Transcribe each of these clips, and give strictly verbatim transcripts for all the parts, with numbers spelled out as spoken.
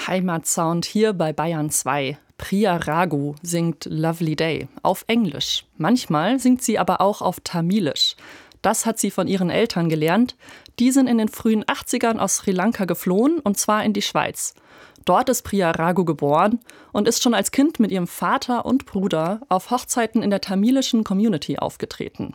Heimatsound hier bei Bayern zwei. Priya Ragu singt Lovely Day auf Englisch. Manchmal singt sie aber auch auf Tamilisch. Das hat sie von ihren Eltern gelernt. Die sind in den frühen achtzigern aus Sri Lanka geflohen, und zwar in die Schweiz. Dort ist Priya Ragu geboren und ist schon als Kind mit ihrem Vater und Bruder auf Hochzeiten in der tamilischen Community aufgetreten.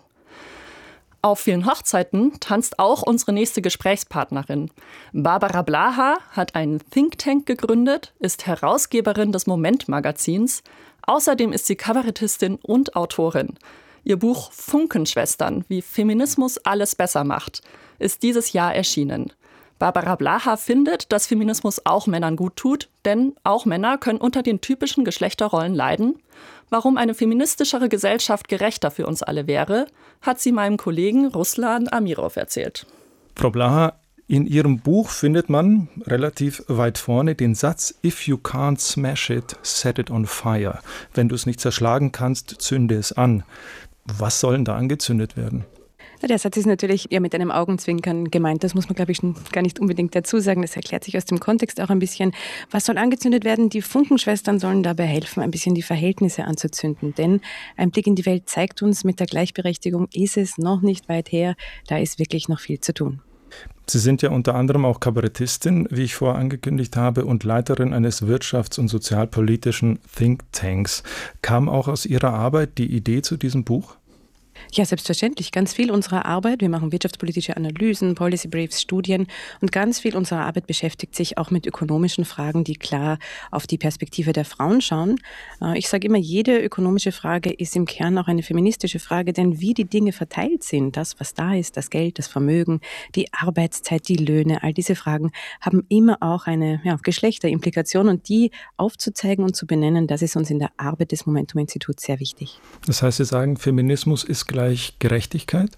Auf vielen Hochzeiten tanzt auch unsere nächste Gesprächspartnerin. Barbara Blaha hat einen Think Tank gegründet, ist Herausgeberin des Moment-Magazins. Außerdem ist sie Kabarettistin und Autorin. Ihr Buch Funkenschwestern, wie Feminismus alles besser macht, ist dieses Jahr erschienen. Barbara Blaha findet, dass Feminismus auch Männern gut tut, denn auch Männer können unter den typischen Geschlechterrollen leiden. Warum eine feministischere Gesellschaft gerechter für uns alle wäre, hat sie meinem Kollegen Ruslan Amirov erzählt. Frau Blaha, in Ihrem Buch findet man relativ weit vorne den Satz: If you can't smash it, set it on fire. Wenn du es nicht zerschlagen kannst, zünde es an. Was soll denn da angezündet werden? Der Satz ist natürlich eher mit einem Augenzwinkern gemeint. Das muss man, glaube ich, gar nicht unbedingt dazu sagen. Das erklärt sich aus dem Kontext auch ein bisschen. Was soll angezündet werden? Die Funkenschwestern sollen dabei helfen, ein bisschen die Verhältnisse anzuzünden. Denn ein Blick in die Welt zeigt uns, mit der Gleichberechtigung ist es noch nicht weit her. Da ist wirklich noch viel zu tun. Sie sind ja unter anderem auch Kabarettistin, wie ich vorher angekündigt habe, und Leiterin eines wirtschafts- und sozialpolitischen Think Tanks. Kam auch aus Ihrer Arbeit die Idee zu diesem Buch? Ja, selbstverständlich. Ganz viel unserer Arbeit, wir machen wirtschaftspolitische Analysen, Policy Briefs, Studien, und ganz viel unserer Arbeit beschäftigt sich auch mit ökonomischen Fragen, die klar auf die Perspektive der Frauen schauen. Ich sage immer, jede ökonomische Frage ist im Kern auch eine feministische Frage, denn wie die Dinge verteilt sind, das, was da ist, das Geld, das Vermögen, die Arbeitszeit, die Löhne, all diese Fragen haben immer auch eine ja, Geschlechterimplikation, und die aufzuzeigen und zu benennen, das ist uns in der Arbeit des Momentum-Instituts sehr wichtig. Das heißt, Sie sagen, Feminismus ist gleich Gerechtigkeit?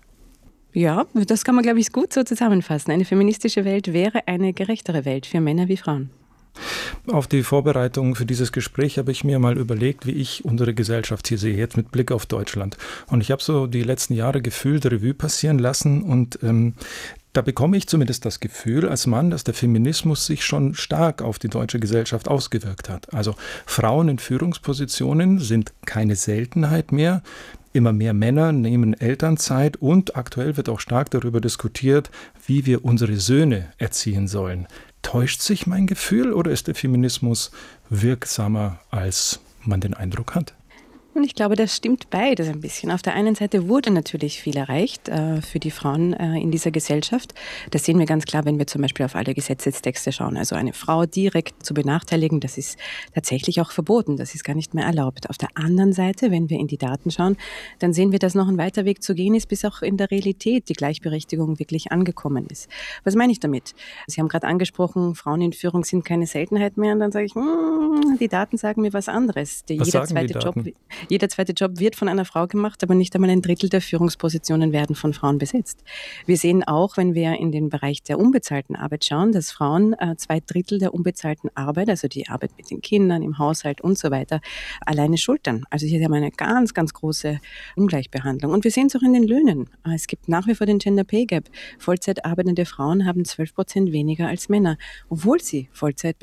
Ja, das kann man, glaube ich, gut so zusammenfassen. Eine feministische Welt wäre eine gerechtere Welt für Männer wie Frauen. Auf die Vorbereitung für dieses Gespräch habe ich mir mal überlegt, wie ich unsere Gesellschaft hier sehe, jetzt mit Blick auf Deutschland. Und ich habe so die letzten Jahre gefühlt Revue passieren lassen, und ähm, da bekomme ich zumindest das Gefühl als Mann, dass der Feminismus sich schon stark auf die deutsche Gesellschaft ausgewirkt hat. Also Frauen in Führungspositionen sind keine Seltenheit mehr. Immer mehr Männer nehmen Elternzeit, und aktuell wird auch stark darüber diskutiert, wie wir unsere Söhne erziehen sollen. Täuscht sich mein Gefühl, oder ist der Feminismus wirksamer, als man den Eindruck hat? Und ich glaube, das stimmt beides ein bisschen. Auf der einen Seite wurde natürlich viel erreicht äh, für die Frauen äh, in dieser Gesellschaft. Das sehen wir ganz klar, wenn wir zum Beispiel auf alle Gesetzestexte schauen. Also eine Frau direkt zu benachteiligen, das ist tatsächlich auch verboten. Das ist gar nicht mehr erlaubt. Auf der anderen Seite, wenn wir in die Daten schauen, dann sehen wir, dass noch ein weiter Weg zu gehen ist, bis auch in der Realität die Gleichberechtigung wirklich angekommen ist. Was meine ich damit? Sie haben gerade angesprochen, Frauen in Führung sind keine Seltenheit mehr. Und dann sage ich, hm, die Daten sagen mir was anderes. Der was jeder sagen zweite die Daten? Job Jeder zweite Job wird von einer Frau gemacht, aber nicht einmal ein Drittel der Führungspositionen werden von Frauen besetzt. Wir sehen auch, wenn wir in den Bereich der unbezahlten Arbeit schauen, dass Frauen äh, zwei Drittel der unbezahlten Arbeit, also die Arbeit mit den Kindern, im Haushalt und so weiter, alleine schultern. Also hier haben wir eine ganz, ganz große Ungleichbehandlung. Und wir sehen es auch in den Löhnen. Es gibt nach wie vor den Gender Pay Gap. Vollzeit arbeitende Frauen haben zwölf Prozent weniger als Männer, obwohl sie Vollzeit